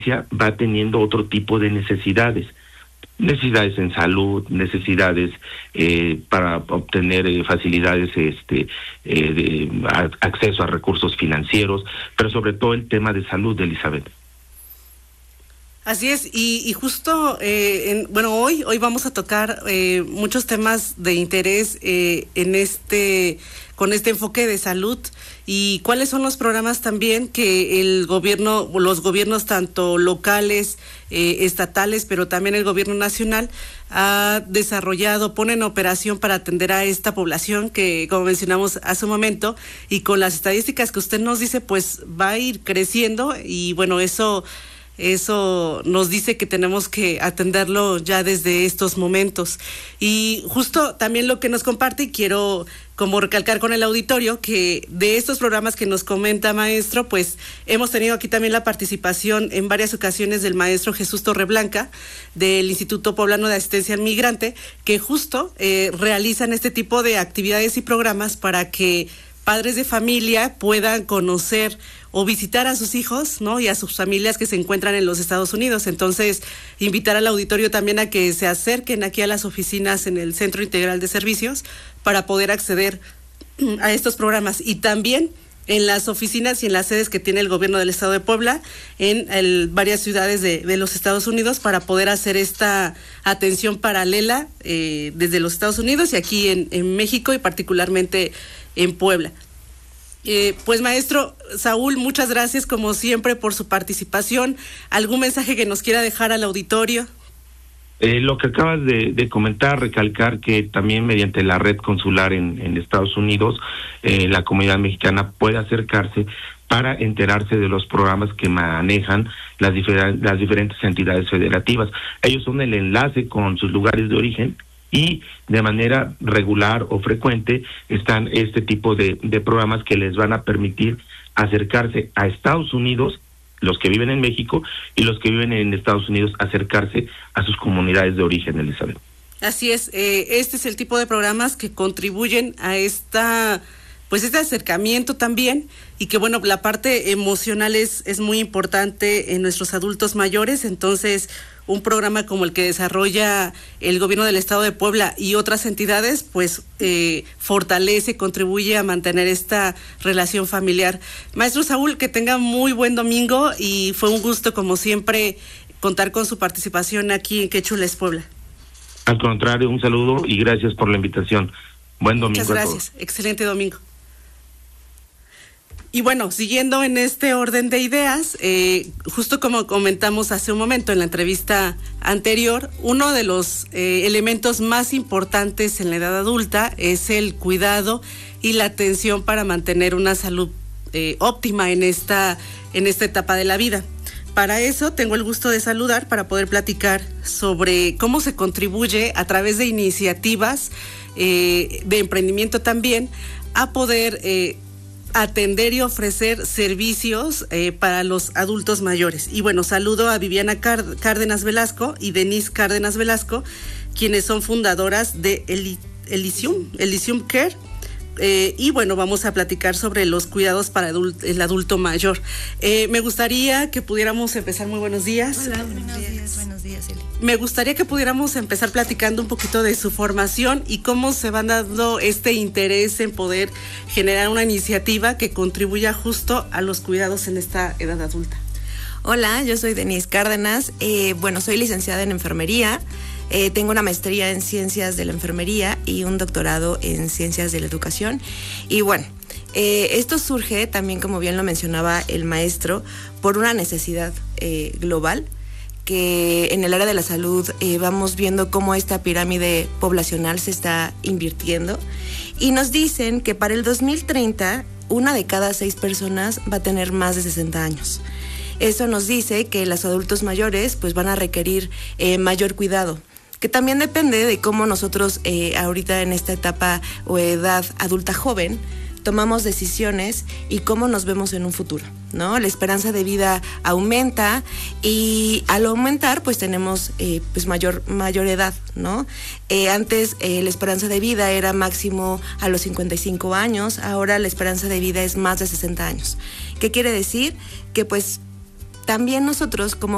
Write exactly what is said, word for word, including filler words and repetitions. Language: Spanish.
va teniendo otro tipo de necesidades. Necesidades en salud, necesidades eh, para obtener eh, facilidades, este, eh, de a, acceso a recursos financieros, pero sobre todo el tema de salud, de Elizabeth. Así es, y, y justo, eh, en, bueno, hoy hoy vamos a tocar eh, muchos temas de interés eh, en este con este enfoque de salud y cuáles son los programas también que el gobierno, los gobiernos tanto locales, eh, estatales, pero también el gobierno nacional ha desarrollado, pone en operación para atender a esta población que, como mencionamos hace un momento, y con las estadísticas que usted nos dice, pues va a ir creciendo y bueno, eso... Eso nos dice que tenemos que atenderlo ya desde estos momentos. Y justo también lo que nos comparte, y quiero como recalcar con el auditorio, que de estos programas que nos comenta, maestro, pues hemos tenido aquí también la participación en varias ocasiones del maestro Jesús Torreblanca, del Instituto Poblano de Asistencia al Migrante, que justo eh, realizan este tipo de actividades y programas para que padres de familia puedan conocer o visitar a sus hijos, ¿no? Y a sus familias que se encuentran en los Estados Unidos. Entonces, invitar al auditorio también a que se acerquen aquí a las oficinas en el Centro Integral de Servicios para poder acceder a estos programas. Y también en las oficinas y en las sedes que tiene el gobierno del Estado de Puebla, en el, varias ciudades de, de los Estados Unidos, para poder hacer esta atención paralela eh, desde los Estados Unidos y aquí en, en México y particularmente en Puebla. Eh, pues maestro Saúl, muchas gracias como siempre por su participación. ¿Algún mensaje que nos quiera dejar al auditorio? Eh, lo que acabas de, de comentar, recalcar que también mediante la red consular en, en Estados Unidos, eh, la comunidad mexicana puede acercarse para enterarse de los programas que manejan las, difer- las diferentes entidades federativas. Ellos son el enlace con sus lugares de origen y de manera regular o frecuente están este tipo de, de programas que les van a permitir acercarse a Estados Unidos, los que viven en México, y los que viven en Estados Unidos acercarse a sus comunidades de origen, Elizabeth. Así es, eh, este es el tipo de programas que contribuyen a esta, pues este acercamiento también, y que bueno, la parte emocional es, es muy importante en nuestros adultos mayores. Entonces un programa como el que desarrolla el gobierno del Estado de Puebla y otras entidades, pues eh, fortalece, contribuye a mantener esta relación familiar. Maestro Saúl, que tenga muy buen domingo y fue un gusto como siempre contar con su participación aquí en Qué Chula es Puebla. Al contrario, un saludo y gracias por la invitación. Buen domingo. Muchas gracias, a todos. Excelente domingo. Y bueno, siguiendo en este orden de ideas, eh, justo como comentamos hace un momento en la entrevista anterior, uno de los eh, elementos más importantes en la edad adulta es el cuidado y la atención para mantener una salud eh, óptima en esta, en esta etapa de la vida. Para eso tengo el gusto de saludar para poder platicar sobre cómo se contribuye a través de iniciativas eh, de emprendimiento también a poder eh, atender y ofrecer servicios eh, para los adultos mayores. Y bueno, saludo a Viviana Cárdenas Velasco y Denise Cárdenas Velasco, quienes son fundadoras de Eli- Elysium, Elysium Care. Eh, y bueno, vamos a platicar sobre los cuidados para adult- el adulto mayor. Eh, me gustaría que pudiéramos empezar. Muy buenos días. Hola, buenos días. Buenos días, Eli. Me gustaría que pudiéramos empezar platicando un poquito de su formación y cómo se va dando este interés en poder generar una iniciativa que contribuya justo a los cuidados en esta edad adulta. Hola, yo soy Denise Cárdenas. Eh, bueno, soy licenciada en enfermería. Eh, tengo una maestría en ciencias de la enfermería y un doctorado en ciencias de la educación. Y bueno, eh, esto surge también, como bien lo mencionaba el maestro, por una necesidad eh, global, que en el área de la salud eh, vamos viendo cómo esta pirámide poblacional se está invirtiendo. Y nos dicen que para el dos mil treinta, una de cada seis personas va a tener más de sesenta años. Eso nos dice que los adultos mayores pues van a requerir eh, mayor cuidado, que también depende de cómo nosotros eh, ahorita en esta etapa o edad adulta joven tomamos decisiones y cómo nos vemos en un futuro, ¿no? La esperanza de vida aumenta y al aumentar pues tenemos eh, pues mayor, mayor edad, ¿no? Eh, antes eh, la esperanza de vida era máximo a los cincuenta y cinco años, ahora la esperanza de vida es más de sesenta años. ¿Qué quiere decir? Que pues también nosotros como